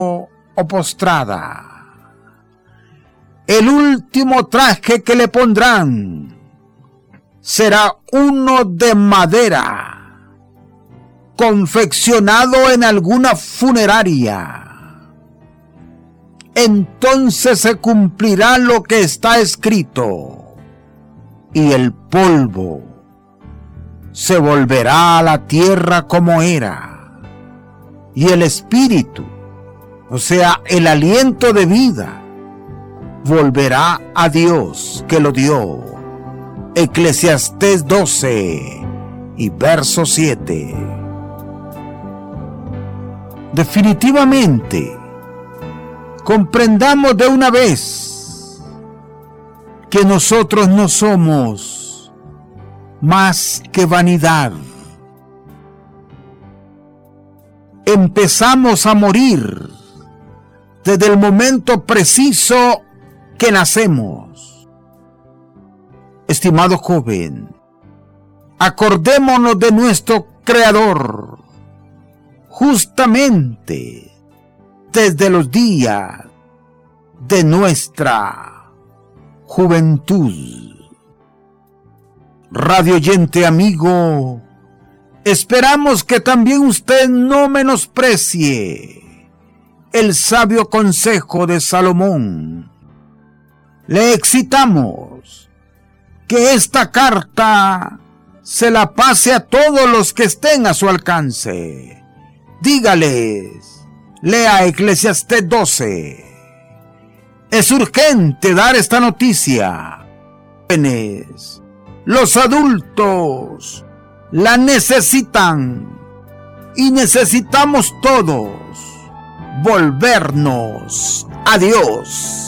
o postrada. El último traje que le pondrán será uno de madera, confeccionado en alguna funeraria. Entonces se cumplirá lo que está escrito, y el polvo se volverá a la tierra como era, y el espíritu, o sea, el aliento de vida, volverá a Dios que lo dio. Eclesiastés 12 y verso 7. Definitivamente, comprendamos de una vez que nosotros no somos más que vanidad. Empezamos a morir desde el momento preciso que nacemos. Estimado joven, acordémonos de nuestro Creador justamente desde los días de nuestra juventud. Radio oyente amigo, esperamos que también usted no menosprecie el sabio consejo de Salomón. Le excitamos que esta carta se la pase a todos los que estén a su alcance. Dígales, lea Eclesiastés 12. Es urgente dar esta noticia. Los adultos la necesitan y necesitamos todos volvernos a Dios.